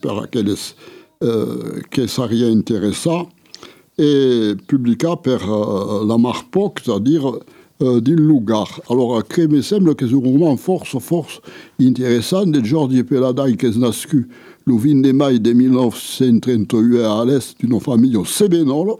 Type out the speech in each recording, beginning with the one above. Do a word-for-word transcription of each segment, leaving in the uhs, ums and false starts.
per aquelles eh, che saria interessà, e pubblica per uh, la Marpoc, c'est-à-dire uh, din lugar. Alors, che mi sembla che è un roman forse, forse interessant de Jordi Peladai, che è nascut le vingt de mai de mille neuf cent trente-huit à l'est d'une famille sebenola.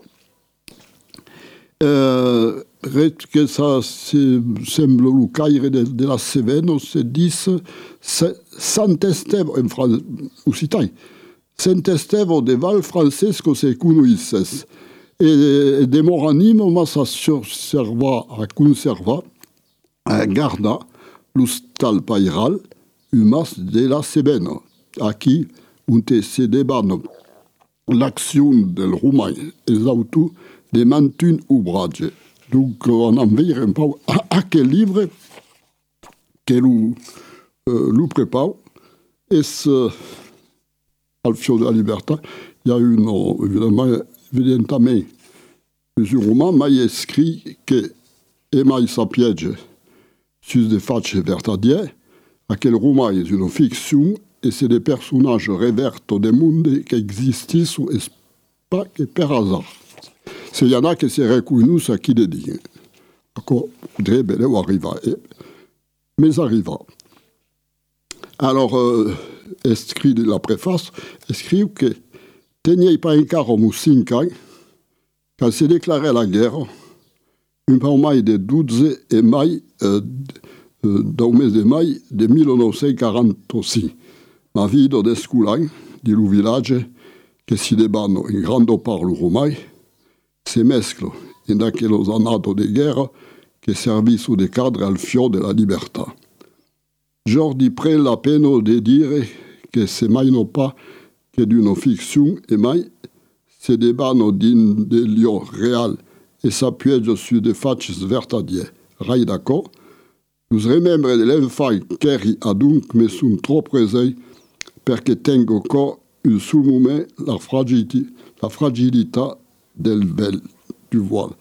Uh, che ça sembla le caire de, de la Cévennes, se dis Sant'Estevo, en français, occitan, Sant'Estevo de Val Francesco se conuisses. E de Moranimo, ma sa serva a conserva, a garda, l'ustal pairal, umas de la Cévennes, a qui on se débanne l'action del Romain, et auto de mantun ouvrage. Donc, on en verra un peu à, à quel livre que nous euh, préparons. Et ce, al fio de la libertà, il y a une, évidemment, évidemment, un roman, mais il écrit que Emai Sapiege, sur des faits vertadiers, à quel roman est une fiction, et c'est des personnages révertos des mondes qui existent, et pas que par hasard. Il y en a qui se reconnaissent à qui les dit. D'accord, très belle, ou arriva. Mais arriva. Alors, euh, écrit de la préface, écrit que tenait pas encore au cinq ans, quand s'est déclaré la guerre, un peu mai de douze et mai, euh, euh, dans le mes de mai de mille neuf cent quarante-six. Ma vie de Descoulan, du village, que si débanno in grande part le romain, se mescla in aquellos annato de guerra che servissero de cadre al fio de la libertà. Jordi pre la pena de dire che se mai no pas che d'una fiction e mai se débanno din de lieu real e s'appuieggia su de facis vertadier. Rai d'accord? Nous remembre de l'enfant qu'eri adunc me sun trop presei perché tengo co un sul moment la fragilità, la fragilità del vel, du voile.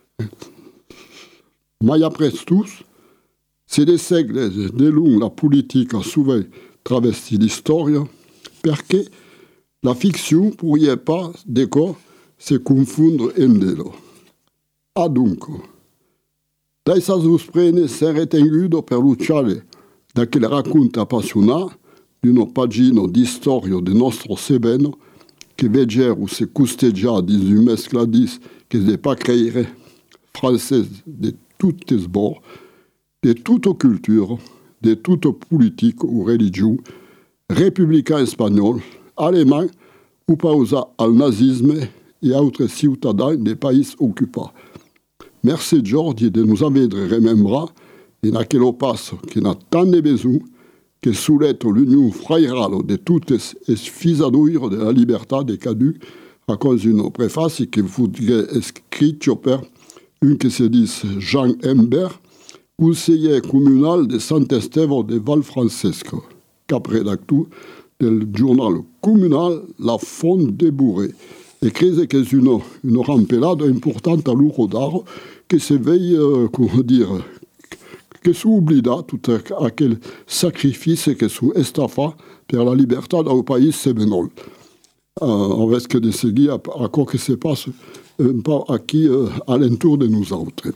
Mais après tous, c'est des siècles de long la politique a souvent travesti l'histoire, perché la fiction pourrait pas, d'accord, se confondre en dello. Adunque, dai sa prene s'è retenguto per luciare da quel racconto appassionato di una pagina di storia del nostro Cévennes che veggero se costeggia di un mescladis che ne pas créire français de toutes bords, de toute culture, de toute politique ou religion, républicain espagnol, allemand ou pausa al nazisme et autres citadins des pays occupés. Merci Jordi de nous aver remembrar in aquel passo che n'a tant de besoin che soulève l'union frairale de toutes les fisadures de la liberté de cadu à cause d'une préface qui voudrait écrire par un qui se dit Jean Humbert, conseiller communal de Sant'Estevo de Val Francesco, cap rédacteur del journal communal La Fonte de Bourré. Écrit que c'est une, une rampellade importante à l'Urodaro qui se veille, euh, comment dire, che su oblida tout aquel sacrifice che su estafa per la libertà del país semenol. Uh, on risque de seguir à, à quoi que se passe un peu aquí uh, alentour de nous autres.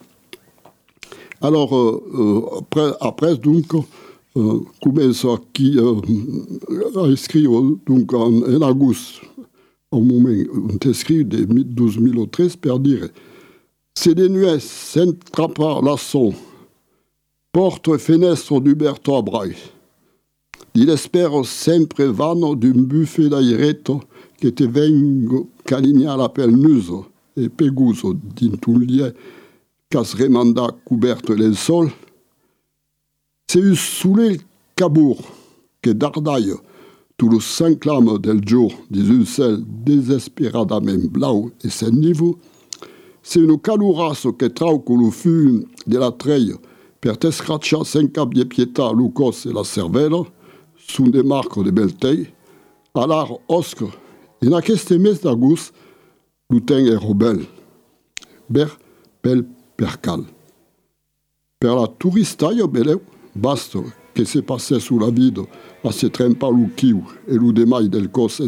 Alors, uh, uh, après, après, donc, uh, commence aquí uh, à écrire donc, en, en agosto, au moment où on écrit de douze mille treize, per dire c'est des nuées s'entrappa la son, porte e finestre d'Uberto Abrai. Il espero sempre vano d'un buffet d'aireto che te vengo caligna la pelnuso e peguso d'intun lie cas remanda coberto del sol. C'est un soleil cabour che dardaille tout le s'enclame del jour dis un ciel désespéradament blau et sans niveau. C'est une calurasso che trauco lo fume de la treille per te scraccia sen cap de pietà lucos e la cervella, sun de marco de beltei, alar osc, in aquest mes d'agost, l'uten ero bel, ber bel percal. Per la turistaio beleu, basto che si passè sulla vita a se trempare il chiù e lo demai del cos